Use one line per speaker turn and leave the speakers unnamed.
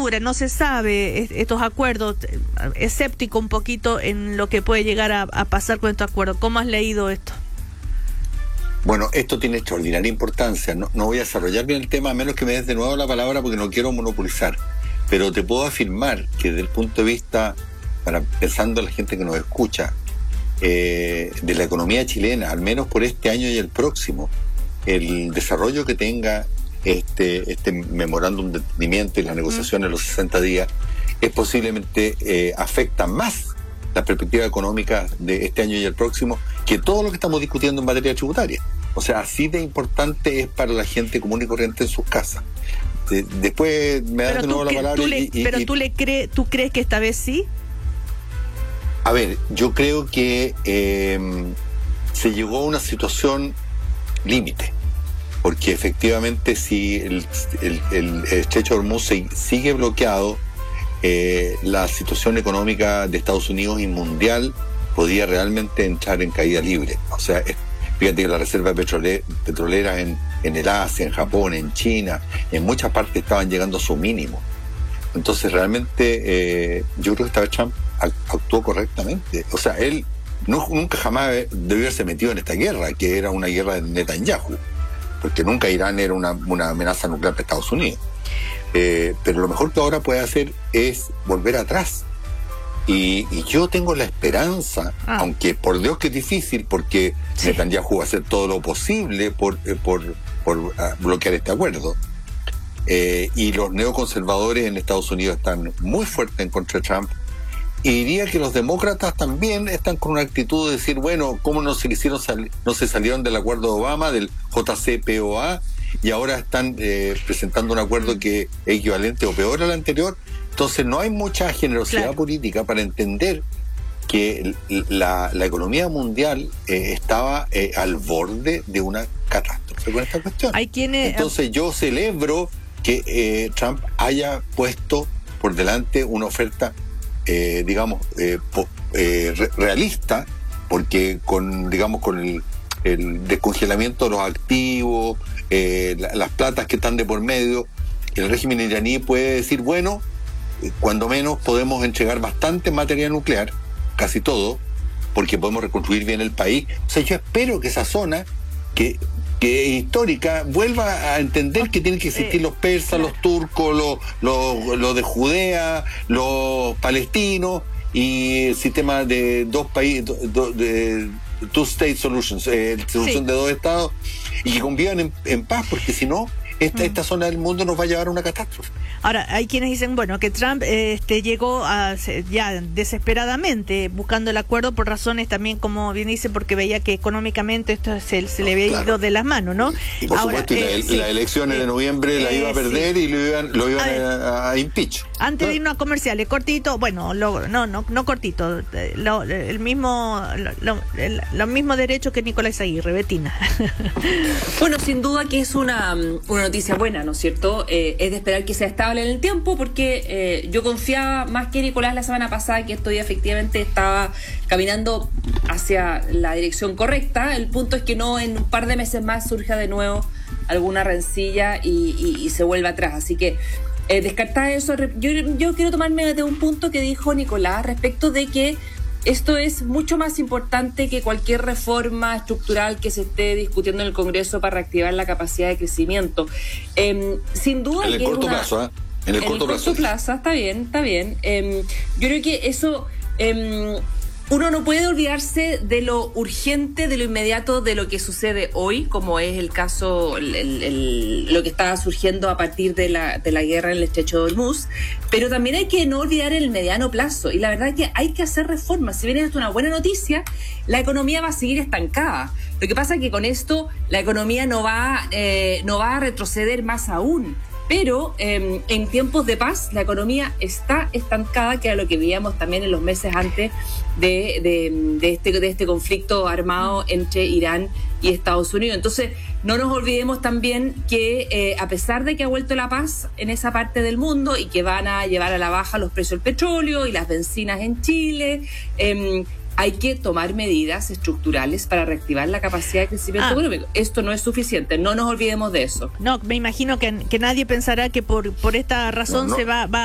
lectura, no se sabe estos acuerdos, escéptico un poquito en lo que puede llegar a pasar con estos acuerdos. ¿Cómo has leído esto?
Bueno, esto tiene extraordinaria importancia. No voy a desarrollar bien el tema a menos que me des de nuevo la palabra porque no quiero monopolizar. Pero te puedo afirmar que desde el punto de vista, pensando en la gente que nos escucha, de la economía chilena, al menos por este año y el próximo, el desarrollo que tenga este memorándum de entendimiento y las negociaciones de los 60 días es posiblemente afecta más la perspectiva económica de este año y el próximo que todo lo que estamos discutiendo en materia tributaria. O sea, así de importante es para la gente común y corriente en sus casas. Después me das de nuevo la palabra.
¿Tú crees que esta vez sí?
A ver, yo creo que se llegó a una situación límite, porque efectivamente si el estrecho de Hormuz sigue bloqueado, la situación económica de Estados Unidos y mundial podía realmente entrar en caída libre. O sea, fíjate que las reservas petroleras en el Asia, en Japón, en China, en muchas partes estaban llegando a su mínimo. Entonces realmente yo creo que esta vez Trump actuó correctamente. O sea, él nunca jamás debió haberse metido en esta guerra, que era una guerra de Netanyahu, porque nunca Irán era una amenaza nuclear para Estados Unidos. Pero lo mejor que ahora puede hacer es volver atrás. Y yo tengo la esperanza, aunque por Dios que es difícil, porque Netanyahu va a hacer todo lo posible por bloquear este acuerdo. Y los neoconservadores en Estados Unidos están muy fuertes en contra de Trump. Y diría que los demócratas también están con una actitud de decir, bueno, ¿cómo no se salieron del acuerdo de Obama, del JCPOA, y ahora están presentando un acuerdo que es equivalente o peor al anterior? Entonces no hay mucha generosidad política para entender que la economía mundial estaba al borde de una catástrofe con esta cuestión. Entonces yo celebro que Trump haya puesto por delante una oferta realista, porque con el descongelamiento de los activos, las platas que están de por medio, el régimen iraní puede decir, bueno, cuando menos podemos entregar bastante material nuclear, casi todo, porque podemos reconstruir bien el país. O sea, yo espero que esa zona que es histórica vuelva a entender que tienen que existir los persas, los turcos, los de Judea, los palestinos, y el sistema de dos países, de two state solutions, solución de dos estados, y que convivan en paz, porque si no, esta zona del mundo nos va a llevar a una catástrofe.
Ahora, hay quienes dicen, bueno, que Trump llegó ya desesperadamente buscando el acuerdo por razones también, como bien dice, porque veía que económicamente esto se le había ido de las manos, ¿no?
Y por supuesto, la elección de noviembre la iba a perder y lo iban a impeach.
Antes de irnos a comerciales, cortito, bueno, no cortito, el mismo derecho que Nicolás Aguirre, Betina.
Bueno, sin duda que es una noticia buena, ¿no es cierto? Es de esperar que sea estable en el tiempo, porque yo confiaba más que Nicolás la semana pasada que esto ya efectivamente estaba caminando hacia la dirección correcta. El punto es que no en un par de meses más surja de nuevo alguna rencilla y se vuelva atrás. Así que descartar eso. Yo quiero tomarme de un punto que dijo Nicolás respecto de que esto es mucho más importante que cualquier reforma estructural que se esté discutiendo en el Congreso para reactivar la capacidad de crecimiento. Sin duda.
En el corto plazo, ¿eh? En el corto plazo,
está bien. Yo creo que eso. Uno no puede olvidarse de lo urgente, de lo inmediato, de lo que sucede hoy, como es el caso, lo que está surgiendo a partir de la guerra en el estrecho de Hormuz, pero también hay que no olvidar el mediano plazo, y la verdad es que hay que hacer reformas. Si bien esto es una buena noticia, la economía va a seguir estancada. Lo que pasa es que con esto la economía no va a retroceder más aún. Pero en tiempos de paz la economía está estancada, que era lo que veíamos también en los meses antes de este conflicto armado entre Irán y Estados Unidos. Entonces, no nos olvidemos también que a pesar de que ha vuelto la paz en esa parte del mundo y que van a llevar a la baja los precios del petróleo y las bencinas en Chile, hay que tomar medidas estructurales para reactivar la capacidad de crecimiento económico. Esto no es suficiente, no nos olvidemos de eso.
No, me imagino que nadie pensará que por esta razón se va